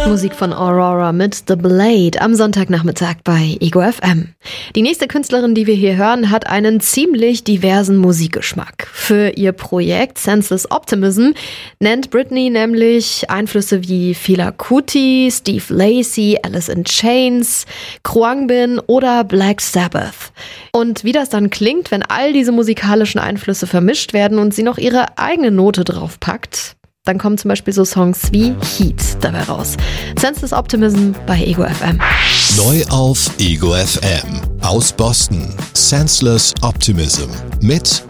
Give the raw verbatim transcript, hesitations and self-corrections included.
Musik von Aurora mit The Blade am Sonntagnachmittag bei Ego F M. Die nächste Künstlerin, die wir hier hören, hat einen ziemlich diversen Musikgeschmack. Für ihr Projekt Senseless Optimism nennt Britney nämlich Einflüsse wie Fela Kuti, Steve Lacy, Alice in Chains, Khruangbin oder Black Sabbath. Und wie das dann klingt, wenn all diese musikalischen Einflüsse vermischt werden und sie noch ihre eigene Note draufpackt, dann kommen zum Beispiel so Songs wie Heat dabei raus. Senseless Optimism bei Ego F M. Neu auf Ego F M. Aus Boston. Senseless Optimism. Mit